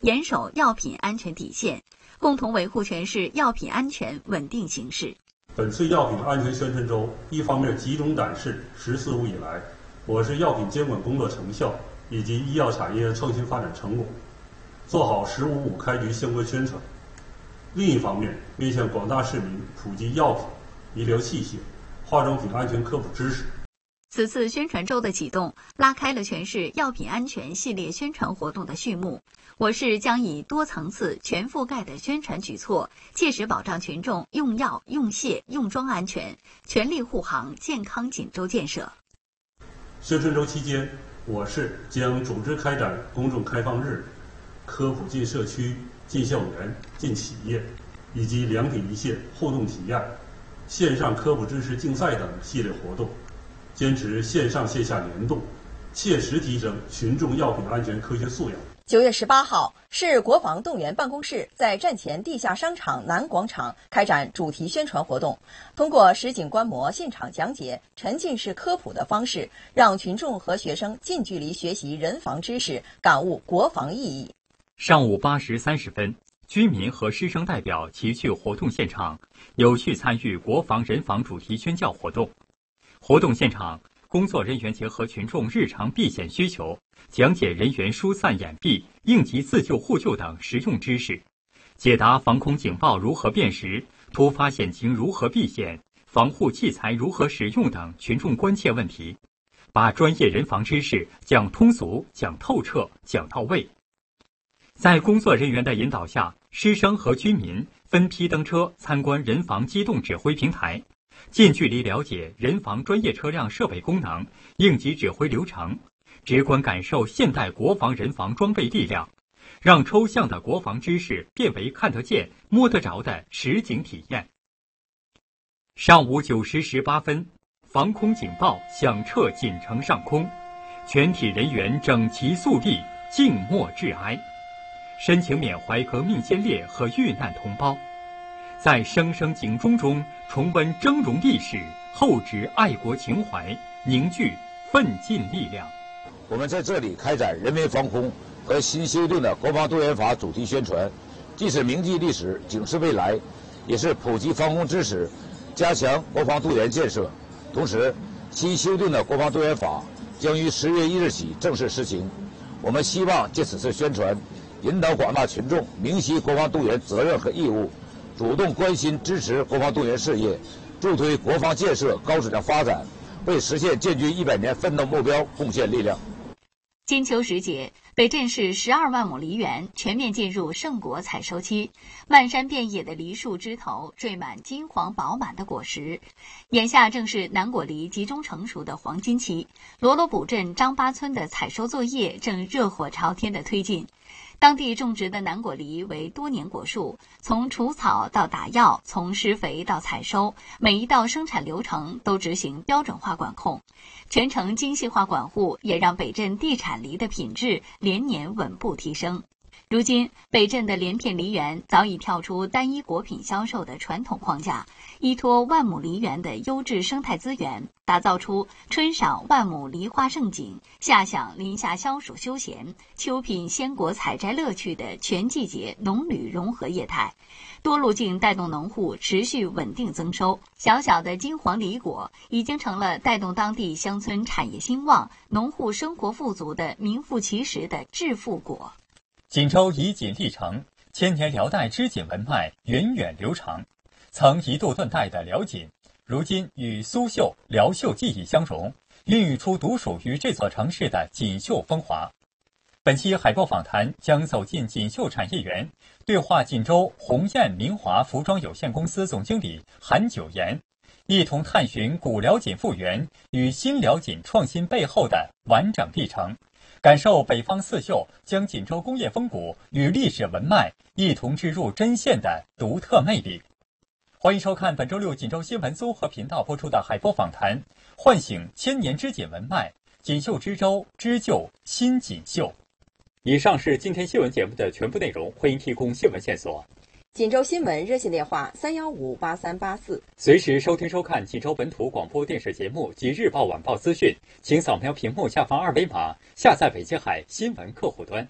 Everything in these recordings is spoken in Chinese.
严守药品安全底线，共同维护全市药品安全稳定形势。 本次药品安全宣传周，一方面集中展示“十四五”以来我市药品监管工作成效以及医药产业创新发展成果，做好“十五五”开局相关宣传；另一方面，面向广大市民普及药品、医疗器械、化妆品安全科普知识。 此次宣传周的启动，拉开了全市药品安全系列宣传活动的序幕。我市将以多层次、全覆盖的宣传举措，切实保障群众用药、用械、用妆安全，全力护航健康锦州建设。 宣传周期间，我市将组织开展公众开放日、科普进社区、进校园、进企业，以及良品一线互动体验、线上科普知识竞赛等系列活动。坚持线上线下联动，切实提升群众药品安全科学素养。 9月18号，市国防动员办公室在站前地下商场南广场开展主题宣传活动，通过实景观摩、现场讲解、沉浸式科普的方式，让群众和学生近距离学习人防知识，感悟国防意义。 上午8时30分，居民和师生代表齐聚活动现场，有序参与国防人防主题宣教活动。活动现场，工作人员结合群众日常避险需求，讲解人员疏散掩蔽、应急自救互救等实用知识，解答防空警报如何辨识、突发险情如何避险、防护器材如何使用等群众关切问题，把专业人防知识讲通俗、讲透彻、讲到位。在工作人员的引导下，师生和居民分批登车参观人防机动指挥平台，近距离了解人防专业车辆设备功能、应急指挥流程，直观感受现代国防人防装备力量，让抽象的国防知识变为看得见、摸得着的实景体验。上午9时18分，防空警报响彻锦城上空，全体人员整齐肃立，静默致哀，深情缅怀革命先烈和遇难同胞，在声声警钟中重温峥嵘历史，厚植爱国情怀，凝聚奋进力量。 我们在这里开展人民防空和新修订的国防动员法主题宣传，既是铭记历史、警示未来，也是普及防空知识，加强国防动员建设。同时，新修订的国防动员法将于10月1日起正式施行。我们希望借此次宣传，引导广大群众明晰国防动员责任和义务，主动关心支持国防动员事业，助推国防建设高质量发展，为实现建军100年奋斗目标贡献力量。 金秋时节，北镇市12万亩梨园全面进入盛果采收期，漫山遍野的梨树枝头缀满金黄饱满的果实。眼下正是南果梨集中成熟的黄金期，罗罗堡镇张八村的采收作业正热火朝天地推进。当地种植的南果梨为多年果树，从除草到打药，从施肥到采收，每一道生产流程都执行标准化管控，全程精细化管护，也让北镇地产梨的品质连年稳步提升。如今，北镇的连片梨园早已跳出单一果品销售的传统框架，依托万亩梨园的优质生态资源，打造出春赏万亩梨花盛景，夏享林下消暑休闲，秋品鲜果采摘乐趣的全季节农旅融合业态，多路径带动农户持续稳定增收。小小的金黄梨果已经成了带动当地乡村产业兴旺、农户生活富足的名副其实的致富果。 锦州以锦历城，千年辽代织锦文脉源远流长。曾一度断代的辽锦，如今与苏绣、辽绣技艺相融，孕育出独属于这座城市的锦绣风华。本期海报访谈将走进锦绣产业园，对话锦州鸿雁明华服装有限公司总经理韩九岩，一同探寻古辽锦复原与新辽锦创新背后的完整历程，感受北方四绣将锦州工业风骨与历史文脉一同织入针线的独特魅力。欢迎收看本周六锦州新闻综合频道播出的海波访谈，唤醒千年织锦文脉，锦绣之州，织就新锦绣。以上是今天新闻节目的全部内容，欢迎提供新闻线索。 锦州新闻热线电话3158384， 随时收听收看锦州本土广播电视节目及日报晚报资讯，请扫描屏幕下方2维码下载北京海新闻客户端。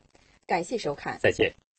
感谢收看， 再见。